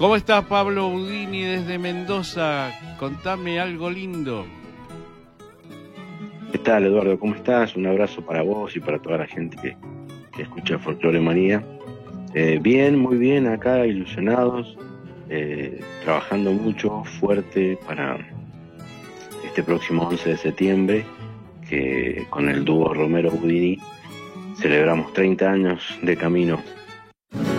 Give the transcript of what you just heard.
¿Cómo estás, Pablo Budini, desde Mendoza? Contame algo lindo. ¿Qué tal, Eduardo? ¿Cómo estás? Un abrazo para vos y para toda la gente que escucha Folklore Manía. Bien, muy bien, acá ilusionados, trabajando mucho, fuerte para este próximo 11 de septiembre, que con el dúo Romero Budini celebramos 30 años de camino